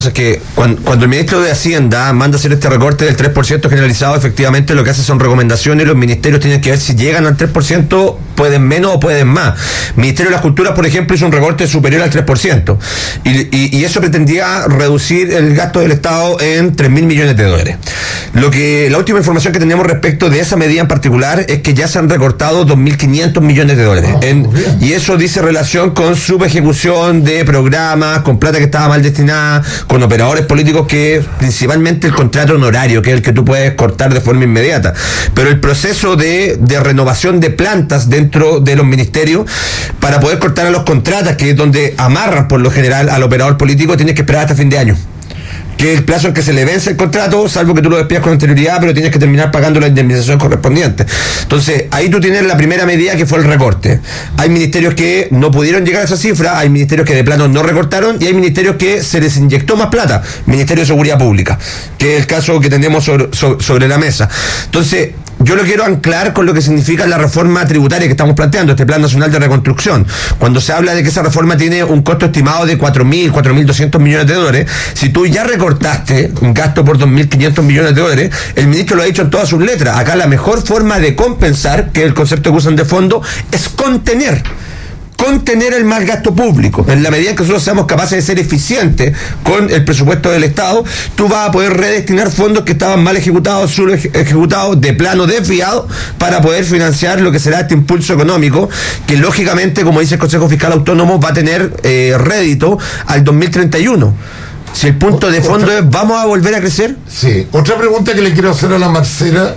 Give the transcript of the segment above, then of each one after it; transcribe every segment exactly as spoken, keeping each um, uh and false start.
Es que cuando, cuando el ministro de Hacienda manda hacer este recorte del tres por ciento generalizado, efectivamente lo que hace son recomendaciones y los ministerios tienen que ver si llegan al tres por ciento, pueden menos o pueden más. El Ministerio de las Culturas, por ejemplo, hizo un recorte superior al tres por ciento y, y, y eso pretendía reducir el gasto del Estado en tres mil millones de dólares. Lo que, la última información que tenemos respecto de esa medida en particular es que ya se han recortado dos mil quinientos millones de dólares. En, y eso dice relación con subejecución de programas, con plata que estaba mal destinada, con operadores políticos, que principalmente el contrato honorario, que es el que tú puedes cortar de forma inmediata. Pero el proceso de, de renovación de plantas dentro de los ministerios para poder cortar a los contratas, que es donde amarran por lo general al operador político, tienes que esperar hasta fin de año, que es el plazo en que se le vence el contrato, salvo que tú lo despidas con anterioridad, pero tienes que terminar pagando la indemnización correspondiente. Entonces, ahí tú tienes la primera medida, que fue el recorte. Hay ministerios que no pudieron llegar a esa cifra, hay ministerios que de plano no recortaron, y hay ministerios que se les inyectó más plata. Ministerio de Seguridad Pública, que es el caso que tenemos sobre, sobre, sobre la mesa. Entonces, yo lo quiero anclar con lo que significa la reforma tributaria que estamos planteando, este Plan Nacional de Reconstrucción. Cuando se habla de que esa reforma tiene un costo estimado de cuatro mil, cuatro mil doscientos millones de dólares, si tú ya recortaste un gasto por dos mil quinientos millones de dólares, el ministro lo ha dicho en todas sus letras, acá la mejor forma de compensar, que es el concepto que usan de fondo, es contener. contener el mal gasto público. En la medida en que nosotros seamos capaces de ser eficientes con el presupuesto del Estado, tú vas a poder redestinar fondos que estaban mal ejecutados, subejecutados, de plano desviados, para poder financiar lo que será este impulso económico, que lógicamente, como dice el Consejo Fiscal Autónomo, va a tener eh, rédito al dos mil treinta y uno. Si el punto de fondo otra, es, ¿vamos a volver a crecer? Sí. Otra pregunta que le quiero hacer a la Marcela,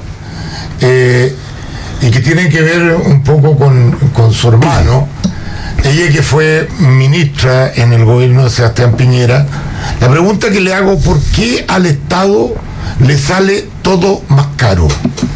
eh, y que tiene que ver un poco con, con su hermano. Ella, que fue ministra en el gobierno de Sebastián Piñera, la pregunta que le hago: ¿por qué al Estado le sale todo más caro?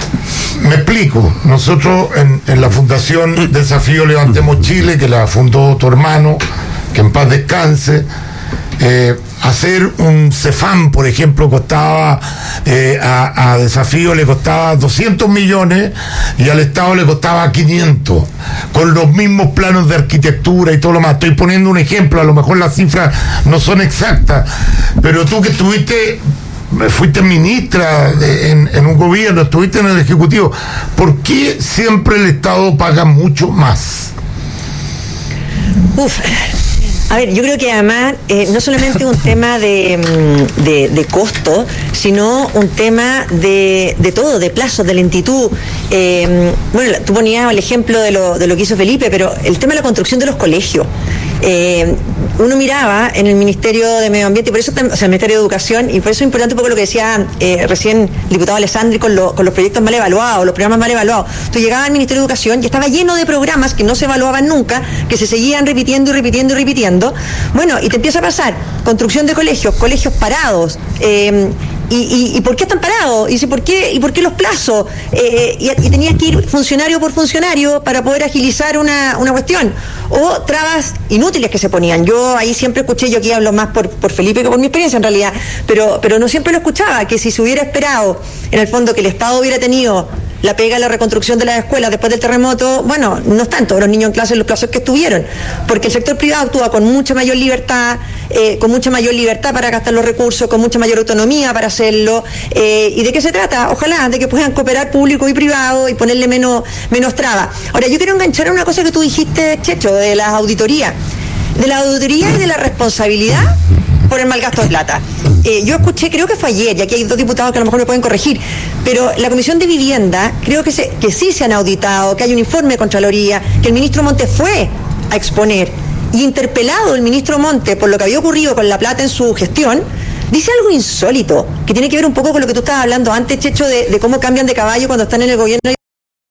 Me explico. Nosotros en, en la Fundación Desafío Levantemos Chile, que la fundó tu hermano, que en paz descanse, eh, hacer un Cefam, por ejemplo, costaba eh, a, a Desafío le costaba doscientos millones y al Estado le costaba quinientos, con los mismos planos de arquitectura y todo lo más. Estoy poniendo un ejemplo, a lo mejor las cifras no son exactas, pero tú que estuviste, fuiste ministra en, en un gobierno, estuviste en el Ejecutivo, ¿por qué siempre el Estado paga mucho más? Uf. A ver, yo creo que además eh, no solamente un tema de, de, de costo, sino un tema de, de todo, de plazo, de lentitud. Eh, bueno, tú ponías el ejemplo de lo, de lo que hizo Felipe, pero el tema de la construcción de los colegios. Eh, uno miraba en el Ministerio de Medio Ambiente, y por eso, o sea, el Ministerio de Educación, y por eso es importante un poco lo que decía eh, recién el diputado Alessandri con, lo, con los proyectos mal evaluados, los programas mal evaluados. Tú llegabas al Ministerio de Educación y estaba lleno de programas que no se evaluaban nunca, que se seguían repitiendo y repitiendo y repitiendo. Bueno, y te empieza a pasar construcción de colegios, colegios parados, eh, Y, y, ¿Y por qué están parados? Y dice, ¿por qué, y por qué los plazos? Eh, y, y tenías que ir funcionario por funcionario para poder agilizar una, una cuestión. O trabas inútiles que se ponían. Yo ahí siempre escuché, yo aquí hablo más por, por Felipe que por mi experiencia en realidad, pero, pero no siempre lo escuchaba, que si se hubiera esperado, en el fondo, que el Estado hubiera tenido la pega de la reconstrucción de las escuelas después del terremoto, bueno, no están todos los niños en clase en los plazos que estuvieron, porque el sector privado actúa con mucha mayor libertad, eh, con mucha mayor libertad para gastar los recursos, con mucha mayor autonomía para hacerlo. Eh, ¿Y de qué se trata? Ojalá de que puedan cooperar público y privado y ponerle menos, menos trabas. Ahora, yo quiero enganchar a una cosa que tú dijiste, Checho, de las auditorías, de la auditoría y de la responsabilidad por el mal gasto de plata. Eh, yo escuché, creo que fue ayer, y aquí hay dos diputados que a lo mejor me pueden corregir, pero la Comisión de Vivienda, creo que, se, que sí se han auditado, que hay un informe de Contraloría, que el ministro Monte fue a exponer, y interpelado el ministro Monte por lo que había ocurrido con la plata en su gestión, dice algo insólito, que tiene que ver un poco con lo que tú estabas hablando antes, Checho, de, de cómo cambian de caballo cuando están en el gobierno.